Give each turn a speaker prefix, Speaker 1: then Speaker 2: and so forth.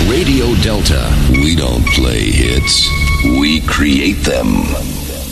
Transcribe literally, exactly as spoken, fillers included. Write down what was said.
Speaker 1: Radio Delta. We don't play hits. We create them.